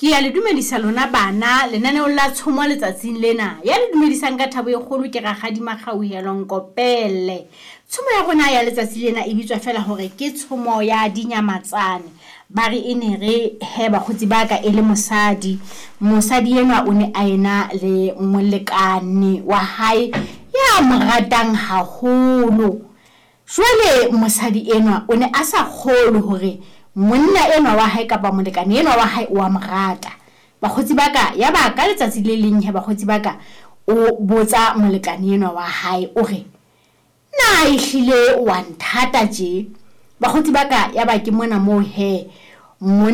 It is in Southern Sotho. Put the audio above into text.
Ke ya le dumedisa lona bana lenaneo la tshomo letsatsing lena ya le dumedisang ka thabo e kgolo ke Rakgadi Makgauhelong Kopele. Tshomo ya rona ya letsatsi lena e bitswa fela hore ke tshomo ya dinyamatsane. Ba re ene re he bakgotsi ba ka ele mosadi enwa o ne a ena le molekane wa hae ya mo ratang haholo. Jwale mosadi enwa o ne a sa kgolwe hore monna enwa wa hae kapa molekane enwa wa hae o a morata. Bakgotsi ba ka ya ba ka letsatsi le leng he bakgotsi ba ka o botsa molekane enwa wa hae o re na ehlile wa nthata je. Bakgotsi ba ka ya ba ke mona mo he monna